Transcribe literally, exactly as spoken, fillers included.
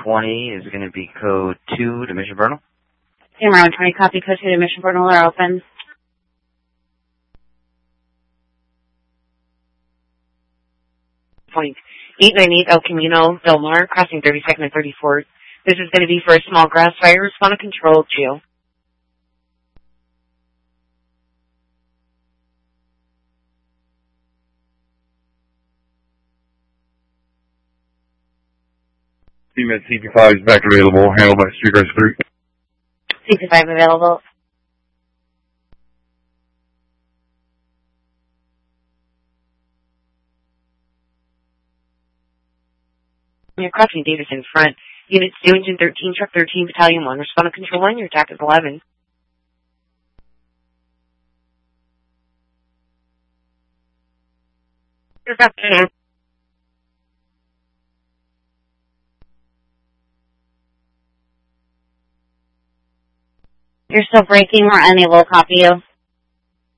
twenty is going to be code two to Mission Vernal. Team Round twenty, copy, code two to Mission Vernal are open. Point eight nine eight El Camino Del Mar, crossing thirty-second and thirty-fourth. This is going to be for a small grass fire. Respond to control, Geo. C M E D C P five is back available. Handle by Street Race three. C P five available. You're crossing Davis in front. Units two, Engine thirteen, Truck thirteen, Battalion one. Respond to control one. Your attack is eleven. You're back in. You're still breaking. We're unable to copy you.